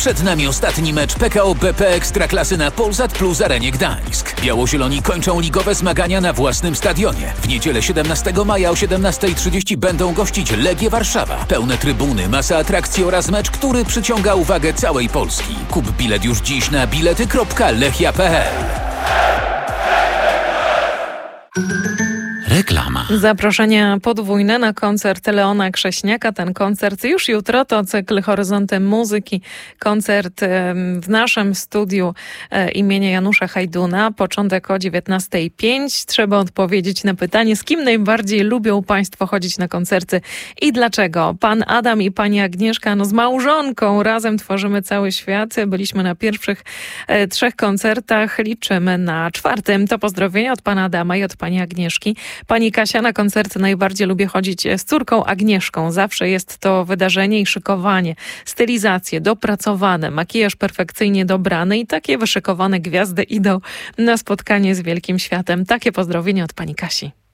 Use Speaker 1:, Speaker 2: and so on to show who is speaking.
Speaker 1: Przed nami ostatni mecz PKO BP Ekstraklasy na Polsat Plus Arenie Gdańsk. Biało-zieloni kończą ligowe zmagania na własnym stadionie. W niedzielę 17 maja o 17:30 będą gościć Legię Warszawa. Pełne trybuny, masa atrakcji oraz mecz, który przyciąga uwagę całej Polski. Kup bilet już dziś na bilety.lechia.pl. Reklama.
Speaker 2: Zaproszenia podwójne na koncert Leona Krześniaka. Ten koncert już jutro to cykl Horyzontem Muzyki. Koncert w naszym studiu imienia Janusza Hajduna. Początek o 19:05. Trzeba odpowiedzieć na pytanie, z kim najbardziej lubią Państwo chodzić na koncerty i dlaczego. Pan Adam i pani Agnieszka, z małżonką razem tworzymy cały świat. Byliśmy na pierwszych 3 koncertach. Liczymy na 4. To pozdrowienia od pana Adama i od pani Agnieszki. Pani Kasia, na koncerty najbardziej lubię chodzić z córką Agnieszką. Zawsze jest to wydarzenie i szykowanie, stylizacje dopracowane, makijaż perfekcyjnie dobrany i takie wyszykowane gwiazdy idą na spotkanie z wielkim światem. Takie pozdrowienia od pani Kasi.